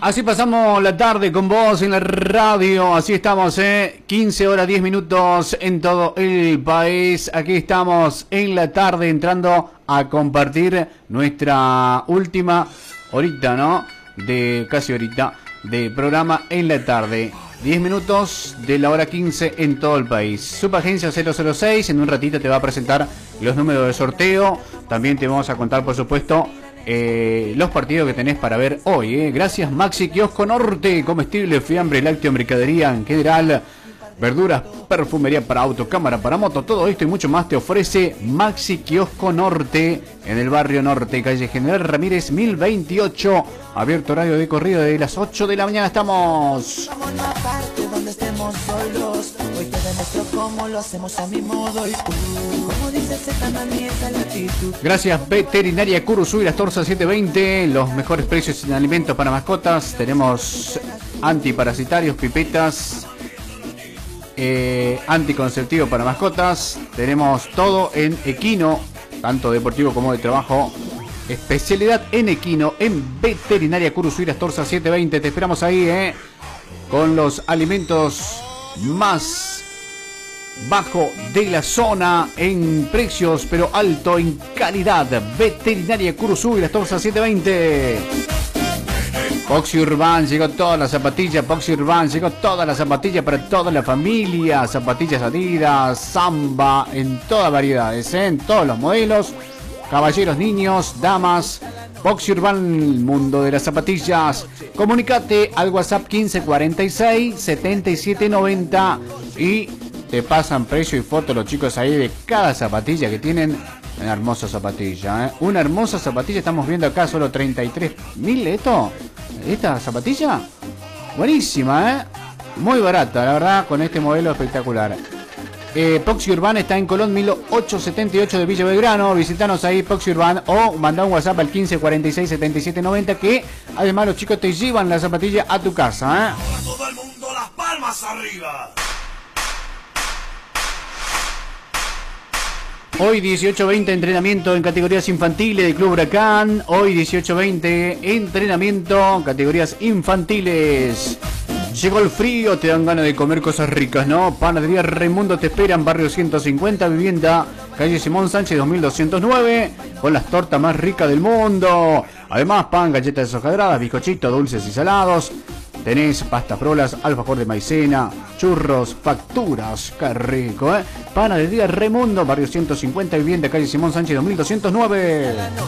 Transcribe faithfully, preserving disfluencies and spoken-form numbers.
Así pasamos la tarde con vos en la radio, así estamos, ¿eh? quince horas diez minutos en todo el país. Aquí estamos en la tarde entrando a compartir nuestra última horita, ¿no? De casi horita de programa en la tarde. diez minutos de la hora quince en todo el país. Subagencia cero cero seis, en un ratito te va a presentar los números de sorteo. También te vamos a contar, por supuesto, Eh, los partidos que tenés para ver hoy, eh. Gracias Maxi Kiosco Norte, comestible, fiambre, lácteo, mercadería en general, verduras, perfumería para auto, cámara para moto, todo esto y mucho más te ofrece Maxi Kiosco Norte en el barrio Norte, calle General Ramírez mil veintiocho, abierto horario de corrido de las ocho de la mañana. Estamos. Gracias Veterinaria Curuzú y Astorza setecientos veinte, los mejores precios en alimentos para mascotas. Tenemos antiparasitarios, pipetas, eh, anticonceptivo para mascotas. Tenemos todo en equino, tanto deportivo como de trabajo. Especialidad en equino en Veterinaria Curuzú y Astorza setecientos veinte. Te esperamos ahí, eh, con los alimentos más bajo de la zona en precios, pero alto en calidad. Veterinaria Curuzú y la Astorza setecientos veinte. Poxy Urban, llegó toda la zapatilla. Poxy Urban, llegó toda la zapatilla para toda la familia. Zapatillas Adidas, Samba, en todas variedades, ¿eh? En todos los modelos. Caballeros, niños, damas. Poxy Urban, mundo de las zapatillas. Comunicate al WhatsApp quince cuarenta y seis setenta y siete noventa y te pasan precio y foto los chicos ahí de cada zapatilla que tienen. Una hermosa zapatilla, ¿eh? Una hermosa zapatilla. Estamos viendo acá solo treinta y tres mil. ¿Esto? ¿Esta zapatilla? Buenísima, ¿eh? Muy barata, la verdad, con este modelo espectacular. Eh, Poxy Urban está en Colón mil ochocientos setenta y ocho de Villa Belgrano. Visitanos ahí, Poxy Urban, o mandá un WhatsApp al quince cuarenta y seis setenta y siete noventa, que además los chicos te llevan la zapatilla a tu casa, ¿eh? Todo el mundo las palmas arriba. Hoy dieciocho veinte entrenamiento en categorías infantiles del Club Huracán. Hoy dieciocho veinte entrenamiento en categorías infantiles. Llegó el frío, te dan ganas de comer cosas ricas, ¿no? Panadería Raimundo te espera en barrio ciento cincuenta, vivienda calle Simón Sánchez dos mil doscientos nueve, con las tortas más ricas del mundo. Además, pan, galletas de hojadradas, bizcochitos, dulces y salados. Tenés pastas frolas, alfajor de maicena, churros, facturas, qué rico, ¿eh? Panadería Raimundo, barrio ciento cincuenta, vivienda calle Simón Sánchez dos mil doscientos nueve.